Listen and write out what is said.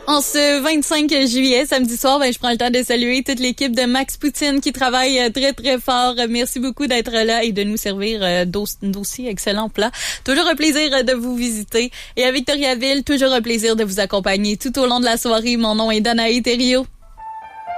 En ce 25 juillet, samedi soir, je prends le temps de saluer toute l'équipe de Max Poutine qui travaille très, très fort. Merci beaucoup d'être là et de nous servir d'aussi excellents plats. Toujours un plaisir de vous visiter. Et à Victoriaville, toujours un plaisir de vous accompagner tout au long de la soirée. Mon nom est Danae Thériault.